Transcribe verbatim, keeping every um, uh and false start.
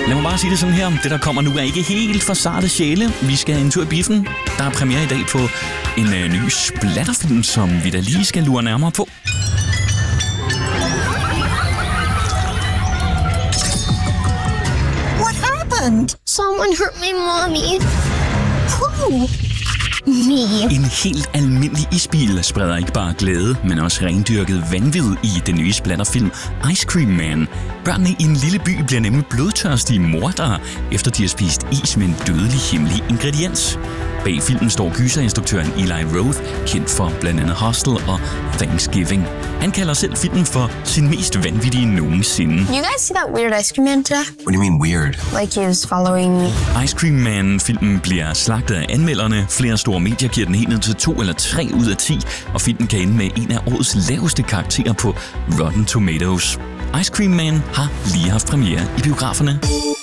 Lad mig bare sige det sådan her. Det, der kommer nu, er ikke helt for sarte sjæle. Vi skal en tur i biffen. Der er premiere i dag på en øh, ny splatterfilm, som vi da lige skal lure nærmere på. What happened? Someone hurt my mommy. Who? Me. En helt almindelig isbil spreder ikke bare glæde, men også rendyrket vanvid i den nye splatterfilm Ice Cream Man. Børnene i en lille by bliver nemlig blodtørstige mordere, efter de har spist is med en dødelig hemmelig ingrediens. Bag filmen står gyserinstruktøren Eli Roth, kendt for blandt andet Hostel og Thanksgiving. Han kalder selv filmen for sin mest vanvittige nogensinde. You guys see that weird ice cream man today? What do you mean weird? Like he was following me. Ice Cream Man-filmen bliver slagtet af anmelderne. Flere store medier giver den helt ned til to eller tre ud af ti, og filmen kan ende med en af årets laveste karakterer på Rotten Tomatoes. Ice Cream Man har lige haft premiere i biograferne.